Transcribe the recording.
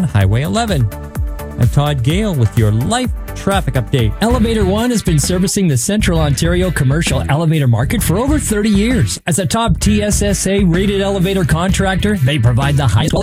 and Highway 11. I'm Todd Gale with your Life Traffic Update. Elevator One has been servicing the Central Ontario commercial elevator market for over 30 years. As a top TSSA rated elevator contractor, they provide the highest